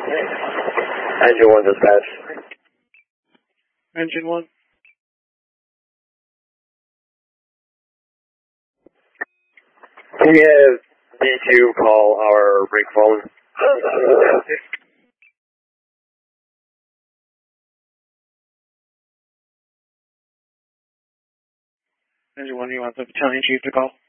Engine 1 dispatch. Engine 1. Can we have D2 call our rig phone? Engine 1, you want the battalion chief to call?